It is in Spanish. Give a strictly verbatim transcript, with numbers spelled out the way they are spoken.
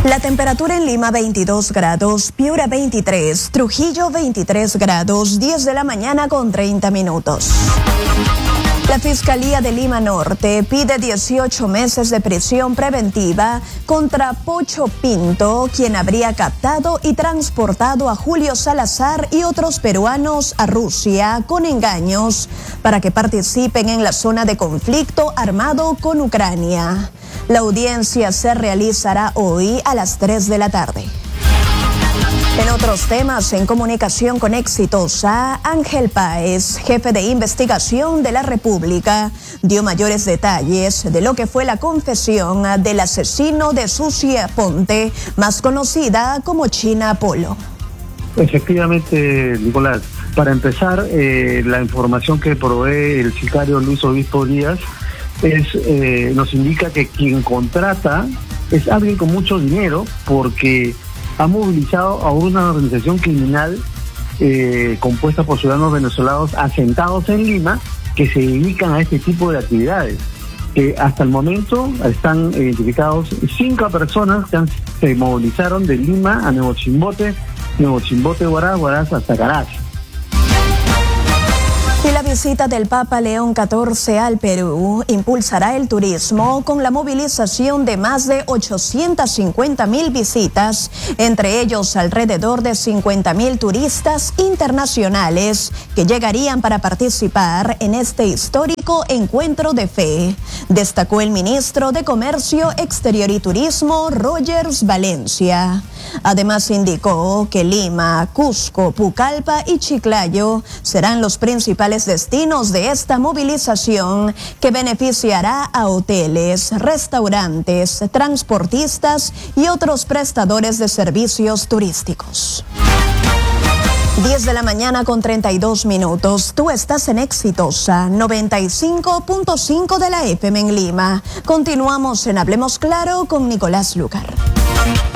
La temperatura en Lima veintidós grados, Piura veintitrés, Trujillo veintitrés grados, diez de la mañana con treinta minutos. La Fiscalía de Lima Norte pide dieciocho meses de prisión preventiva contra Pocho Pinto, quien habría captado y transportado a Julio Salazar y otros peruanos a Rusia con engaños para que participen en la zona de conflicto armado con Ucrania. La audiencia se realizará hoy a las tres de la tarde. En otros temas, en comunicación con Exitosa, Ángel Páez, jefe de investigación de la República, dio mayores detalles de lo que fue la confesión del asesino de Sucia Ponte, más conocida como China Polo. Efectivamente, Nicolás. Para empezar, eh, la información que provee el sicario Luis Obispo Díaz es, eh, nos indica que quien contrata es alguien con mucho dinero, porque ha movilizado a una organización criminal eh, compuesta por ciudadanos venezolanos asentados en Lima que se dedican a este tipo de actividades. Eh, hasta el momento están identificados cinco personas que han, se movilizaron de Lima a Nuevo Chimbote, Nuevo Chimbote, Huaraz, Huaraz hasta Caraz. Y la visita del Papa León catorce al Perú impulsará el turismo con la movilización de más de ochocientas cincuenta mil visitas, entre ellos alrededor de cincuenta mil turistas internacionales que llegarían para participar en este histórico encuentro de fe, destacó el ministro de Comercio Exterior y Turismo, Rogers Valencia. Además indicó que Lima, Cusco, Pucallpa y Chiclayo serán los principales destinos de esta movilización que beneficiará a hoteles, restaurantes, transportistas y otros prestadores de servicios turísticos. diez de la mañana con treinta y dos minutos. Tú estás en Exitosa noventa y cinco punto cinco de la F M en Lima. Continuamos en Hablemos Claro con Nicolás Lucar.